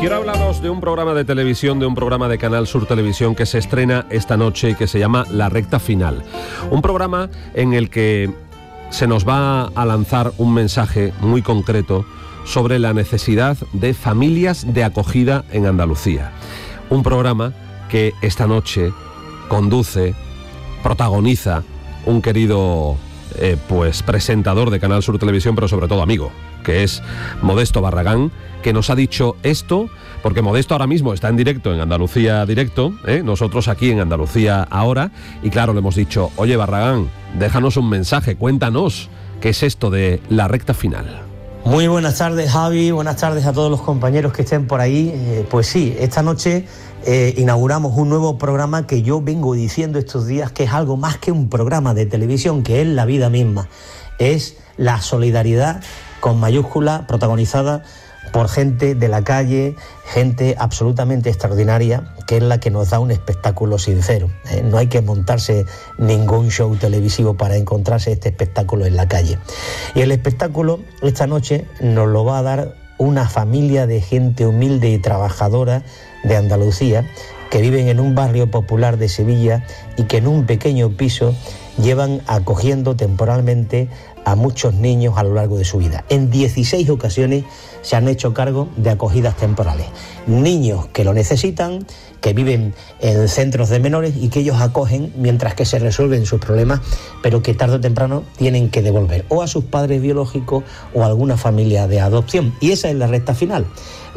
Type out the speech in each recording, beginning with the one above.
Quiero hablaros de un programa de televisión, de un programa de Canal Sur Televisión que se estrena esta noche y que se llama La Recta Final. Un programa en el que se nos va a lanzar un mensaje muy concreto sobre la necesidad de familias de acogida en Andalucía. Un programa que esta noche conduce, protagoniza un querido presentador de Canal Sur Televisión, pero sobre todo amigo, que es Modesto Barragán, que nos ha dicho esto, porque Modesto ahora mismo está en directo en Andalucía Directo, nosotros aquí en Andalucía Ahora, y claro, le hemos dicho, oye Barragán, déjanos un mensaje, cuéntanos qué es esto de La Recta Final. Muy buenas tardes, Javi, buenas tardes a todos los compañeros que estén por ahí. Pues sí, esta noche inauguramos un nuevo programa que yo vengo diciendo estos días que es algo más que un programa de televisión, que es la vida misma. Es la solidaridad con mayúscula, protagonizada por gente de la calle, gente absolutamente extraordinaria, que es la que nos da un espectáculo sincero. No hay que montarse ningún show televisivo para encontrarse este espectáculo en la calle. Y el espectáculo esta noche nos lo va a dar una familia de gente humilde y trabajadora de Andalucía, que viven en un barrio popular de Sevilla y que en un pequeño piso llevan acogiendo temporalmente a muchos niños a lo largo de su vida. En 16 ocasiones se han hecho cargo de acogidas temporales. Niños que lo necesitan, que viven en centros de menores y que ellos acogen mientras que se resuelven sus problemas, pero que tarde o temprano tienen que devolver o a sus padres biológicos o a alguna familia de adopción. Y esa es la recta final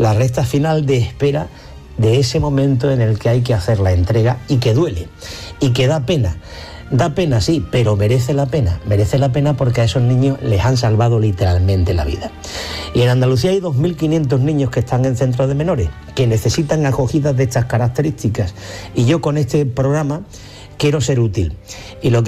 de espera de ese momento en el que hay que hacer la entrega y que duele y que da pena. Da pena, sí, pero merece la pena porque a esos niños les han salvado literalmente la vida. Y en Andalucía hay 2.500 niños que están en centros de menores, que necesitan acogidas de estas características. Y yo con este programa quiero ser útil. Y lo que